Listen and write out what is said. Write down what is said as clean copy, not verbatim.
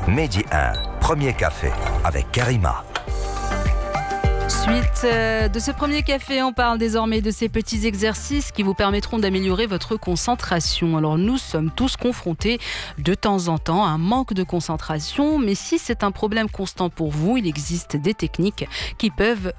Medi 1, premier café avec Karima. Suite de ce premier café, on parle désormais de ces petits exercices qui vous permettront d'améliorer votre concentration. Alors nous sommes tous confrontés de temps en temps à un manque de concentration, mais si c'est un problème constant pour vous, il existe des techniques qui peuvent